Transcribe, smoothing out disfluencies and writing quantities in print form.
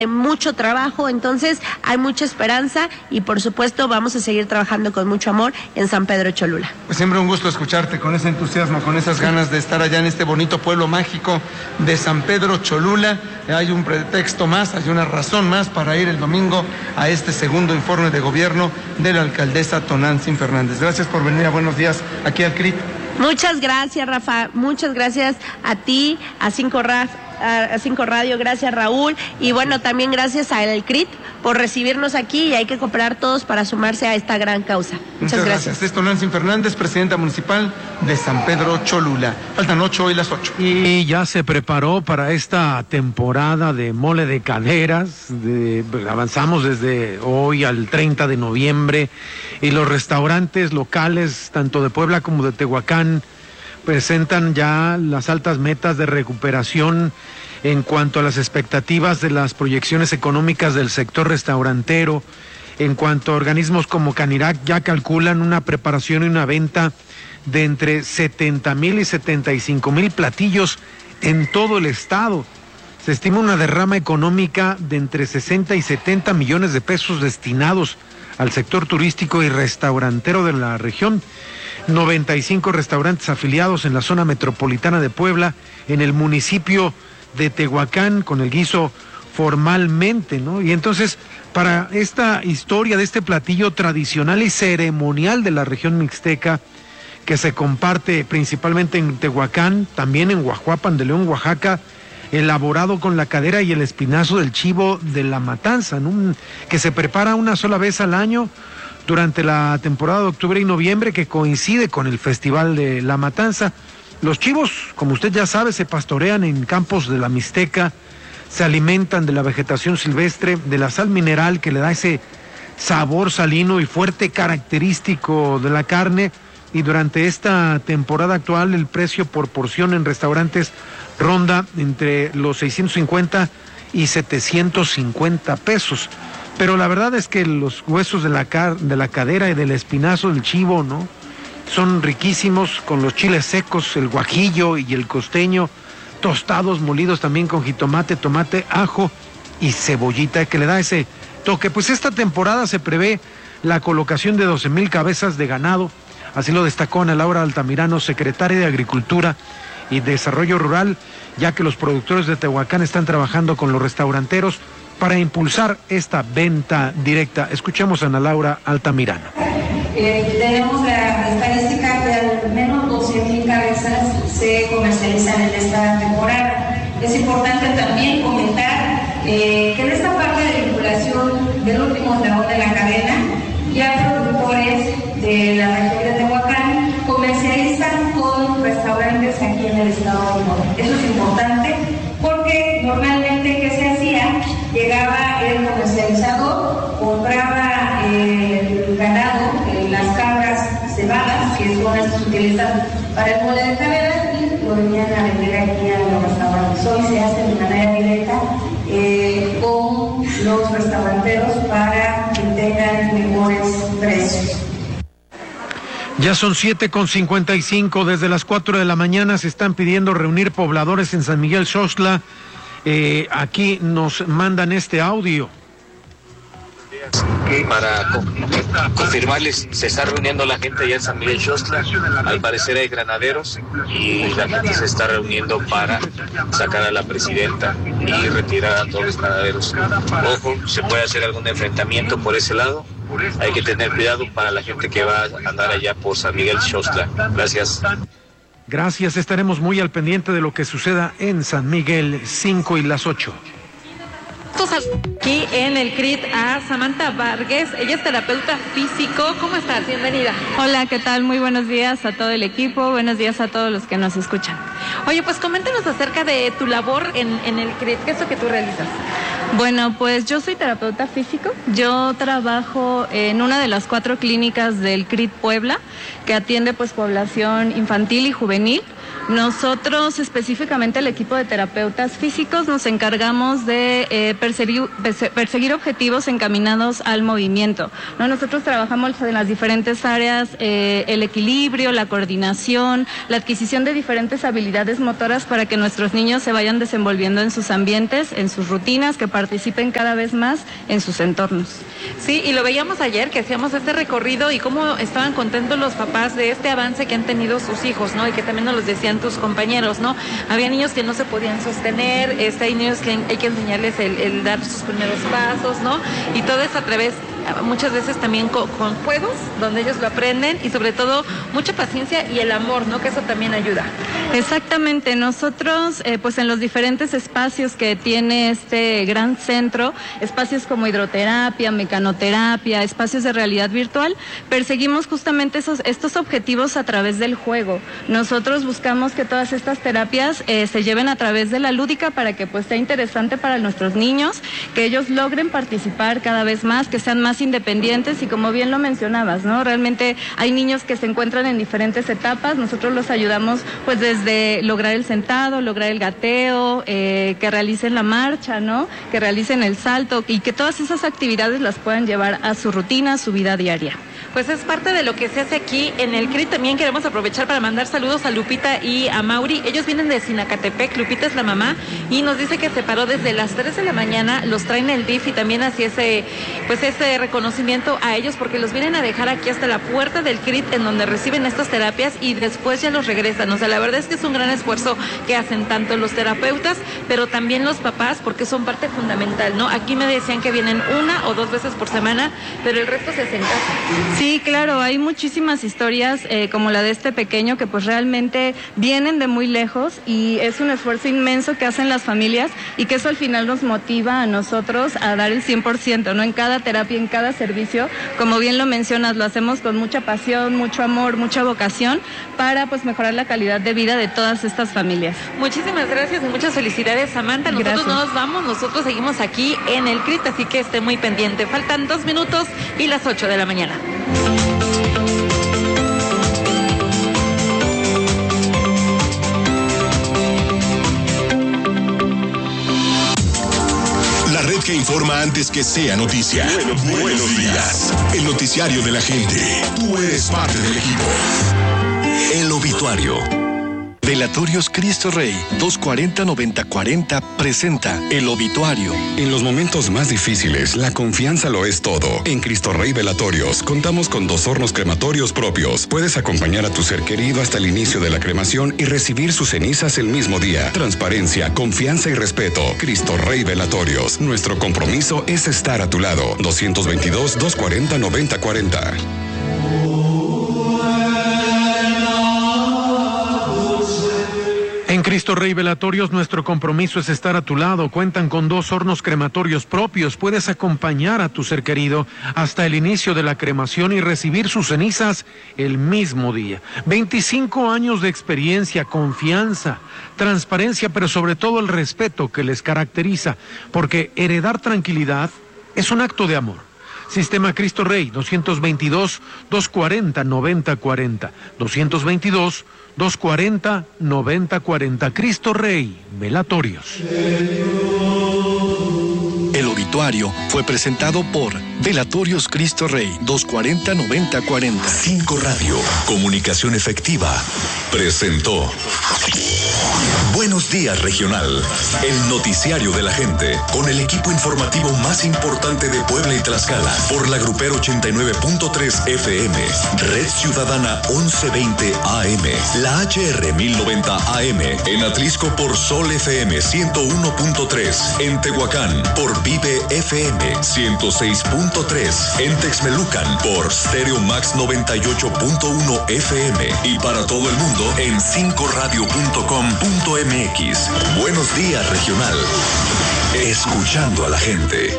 mucho trabajo, entonces hay mucha esperanza y por supuesto vamos a seguir trabajando con mucho amor en San Pedro Cholula. Pues siempre un gusto escucharte con ese entusiasmo, con esas ganas de estar allá en este bonito pueblo mágico de San Pedro Cholula. Hay un pretexto más, hay una razón más para ir el domingo a este segundo informe de gobierno de la alcaldesa Tonantzin Fernández. Gracias por venir a Buenos Días aquí al CRIT. Muchas gracias, Rafa, muchas gracias a ti, a Cinco Radio, gracias Raúl, y bueno, también gracias a el CRIT por recibirnos aquí, y hay que cooperar todos para sumarse a esta gran causa. Muchas gracias. Es Tonantzin Fernández, presidenta municipal de San Pedro Cholula. Faltan 8, hoy las 8. Y ya se preparó para esta temporada de mole de caderas, avanzamos desde hoy al 30 de noviembre, y los restaurantes locales, tanto de Puebla como de Tehuacán, presentan ya las altas metas de recuperación en cuanto a las expectativas de las proyecciones económicas del sector restaurantero. En cuanto a organismos como Canirac, ya calculan una preparación y una venta de entre 70,000 y 75,000 platillos en todo el estado. Se estima una derrama económica de entre 60 y 70 millones de pesos destinados al sector turístico y restaurantero de la región. 95 restaurantes afiliados en la zona metropolitana de Puebla, en el municipio de Tehuacán, con el guiso formalmente, ¿no? Y entonces, para esta historia de este platillo tradicional y ceremonial de la región mixteca, que se comparte principalmente en Tehuacán, también en Guajuapan de León, Oaxaca, elaborado con la cadera y el espinazo del chivo de la matanza, ¿no? Que se prepara una sola vez al año durante la temporada de octubre y noviembre, que coincide con el Festival de la Matanza. Los chivos, como usted ya sabe, se pastorean en campos de la Mixteca, se alimentan de la vegetación silvestre, de la sal mineral que le da ese sabor salino y fuerte característico de la carne, y durante esta temporada actual el precio por porción en restaurantes ronda entre los 650 y 750 pesos. Pero la verdad es que los huesos de la cadera y del espinazo del chivo, ¿no?, son riquísimos, con los chiles secos, el guajillo y el costeño, tostados, molidos también con jitomate, tomate, ajo y cebollita, que le da ese toque. Pues esta temporada se prevé la colocación de 12,000 cabezas de ganado, así lo destacó Ana Laura Altamirano, secretaria de Agricultura y Desarrollo Rural, ya que los productores de Tehuacán están trabajando con los restauranteros para impulsar esta venta directa. Escuchemos a Ana Laura Altamirano. Tenemos la estadística que al menos 12,000 cabezas se comercializan en esta temporada. Es importante también comentar que en esta parte de vinculación del último eslabón de la cadena, ya productores de la región de Tehuacán comercializan con restaurantes aquí en el estado de Puebla. Eso es importante porque normalmente, ¿qué se hacía? Llegaba el comercializador, compraba el ganado, las cabras cebadas, que son las que se utilizan para el mole de caderas, y lo venían a vender aquí a los restaurantes. Hoy se hace de manera directa con los restauranteros para que tengan mejores precios. Ya son 7:55, desde las 4 de la mañana se están pidiendo reunir pobladores en San Miguel Xochitl. Aquí nos mandan este audio. Para confirmarles, se está reuniendo la gente allá en San Miguel Xochitl. Al parecer hay granaderos y la gente se está reuniendo para sacar a la presidenta y retirar a todos los granaderos. Ojo, se puede hacer algún enfrentamiento por ese lado. Hay que tener cuidado para la gente que va a andar allá por San Miguel Xochitl. Gracias. Gracias, estaremos muy al pendiente de lo que suceda en San Miguel. 5 y las 8. Aquí en el CRIT a Samantha Vargas, ella es terapeuta físico. ¿Cómo estás? Bienvenida. Hola, ¿qué tal? Muy buenos días a todo el equipo, buenos días a todos los que nos escuchan. Oye, pues coméntanos acerca de tu labor en el CRIT, ¿qué es lo que tú realizas? Bueno, pues yo soy terapeuta físico, yo trabajo en una de las 4 clínicas del CRIT Puebla, que atiende pues población infantil y juvenil. Nosotros, específicamente el equipo de terapeutas físicos, nos encargamos de perseguir objetivos encaminados al movimiento, ¿no? Nosotros trabajamos en las diferentes áreas, el equilibrio, la coordinación, la adquisición de diferentes habilidades motoras para que nuestros niños se vayan desenvolviendo en sus ambientes, en sus rutinas, que participen cada vez más en sus entornos. Sí, y lo veíamos ayer que hacíamos este recorrido y cómo estaban contentos los papás de este avance que han tenido sus hijos, ¿no? Y que también nos lo decían tus compañeros, ¿no? Había niños que no se podían sostener, hay niños que hay que enseñarles el dar sus primeros pasos, ¿no? Y todo eso a través, muchas veces también con juegos, donde ellos lo aprenden, y sobre todo mucha paciencia y el amor, ¿no? Que eso también ayuda. Exactamente, nosotros pues en los diferentes espacios que tiene este gran centro, espacios como hidroterapia, mecanoterapia, espacios de realidad virtual, perseguimos justamente estos objetivos a través del juego. Nosotros buscamos que todas estas terapias se lleven a través de la lúdica para que pues sea interesante para nuestros niños, que ellos logren participar cada vez más, que sean más independientes, y como bien lo mencionabas, ¿no? Realmente hay niños que se encuentran en diferentes etapas, nosotros los ayudamos pues desde lograr el sentado, lograr el gateo, que realicen la marcha, ¿no? Que realicen el salto, y que todas esas actividades las puedan llevar a su rutina, a su vida diaria. Pues es parte de lo que se hace aquí en el CRIT. También queremos aprovechar para mandar saludos a Lupita y a Mauri. Ellos vienen de Sinacatepec, Lupita es la mamá, y nos dice que se paró desde las 3 de la mañana, los traen el DIF y también así ese reconocimiento a ellos, porque los vienen a dejar aquí hasta la puerta del CRIT, en donde reciben estas terapias, y después ya los regresan. O sea, la verdad es que es un gran esfuerzo que hacen tanto los terapeutas, pero también los papás, porque son parte fundamental, ¿no? Aquí me decían que vienen 1 o 2 veces por semana, pero el resto se hace en casa. Sí, claro, hay muchísimas historias como la de este pequeño, que pues realmente vienen de muy lejos, y es un esfuerzo inmenso que hacen las familias, y que eso al final nos motiva a nosotros a dar el 100%, ¿no? En cada terapia, en cada servicio, como bien lo mencionas, lo hacemos con mucha pasión, mucho amor, mucha vocación, para pues mejorar la calidad de vida de todas estas familias. Muchísimas gracias y muchas felicidades, Samantha. Nosotros no nos vamos, nosotros seguimos aquí en el CRIT, así que esté muy pendiente. Faltan 2 minutos y las 8 de la mañana. La red que informa antes que sea noticia. Buenos días. El noticiario de la gente. Tú eres parte del equipo. El obituario. Velatorios Cristo Rey 240-9040 presenta El Obituario. En los momentos más difíciles, la confianza lo es todo. En Cristo Rey Velatorios contamos con 2 hornos crematorios propios. Puedes acompañar a tu ser querido hasta el inicio de la cremación y recibir sus cenizas el mismo día. Transparencia, confianza y respeto. Cristo Rey Velatorios. Nuestro compromiso es estar a tu lado. 222-240-9040. En Cristo Rey Velatorios, nuestro compromiso es estar a tu lado. Cuentan con 2 hornos crematorios propios. Puedes acompañar a tu ser querido hasta el inicio de la cremación y recibir sus cenizas el mismo día. 25 años de experiencia, confianza, transparencia, pero sobre todo el respeto que les caracteriza, porque heredar tranquilidad es un acto de amor. Sistema Cristo Rey, 222-240-9040. 222-240-9040. Cristo Rey, Velatorios. El obituario fue presentado por Velatorios Cristo Rey 240-9040. 5 Radio, comunicación efectiva, presentó Buenos Días Regional, el noticiario de la gente, con el equipo informativo más importante de Puebla y Tlaxcala, por la Grupero 89.3 FM, Red Ciudadana 1120 AM, la HR 1090 AM, en Atlisco por Sol FM 101.3, en Tehuacán por Vive FM 106.3, en Texmelucan por Stereo Max 98.1 FM, y para todo el mundo en 5radio.com.mx. Buenos Días Regional, escuchando a la gente.